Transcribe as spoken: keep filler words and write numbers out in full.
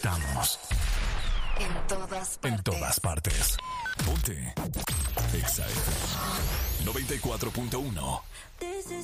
Estamos en todas partes. En todas partes. Ponte Exa F M noventa y cuatro punto uno. This is